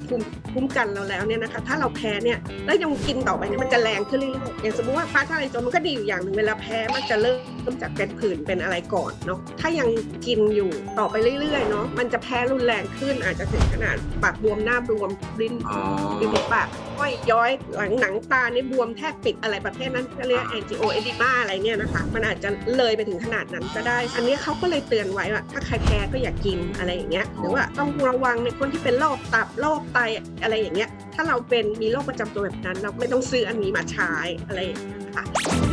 ภูมิคุ้มกันเราแล้วเนี่ยนะคะถ้าเราแพ้เนี่ยแล้วยังกินต่อไปเนี่ยมันจะแรงขึ้นเรื่อยๆอย่างสมมติว่าฟ้าทลายโจรมันก็ดีอยู่อย่างหนึ่งเวลาแพ้มันจะเริ่มจากเป็นผื่นเป็นอะไรก่อนเนาะถ้ายังกินอยู่ต่อไปเรื่อยๆเนาะมันจะแพ้รุนแรงขึ้นอาจจะถึงขนาดปากบวมหน้าบวมลิ้นริมฝีปากห้อยย้อยหนังตาเนี่ยบวมแทบปิดอะไรประเภทนั้นก็เรียกแอนจิโอเอดิมาอะไรเนี่ยนะคะมันอาจจะเลยไปถึงขนาดนั้นก็ได้อันนี้เขาก็เลยเตือนไว้ว่าถ้าใครแพ้ก็อย่ากินอะไรอย่างเงี้ยหรือว่าต้องระวังในคนที่เป็นโรคตับโรคไตอะไรอย่างเงี้ยถ้าเราเป็นมีโรคประจำตัวแบบนั้นเราไม่ต้องซื้ออันนี้มาใช้อะไรอย่างเงี้ยค่ะ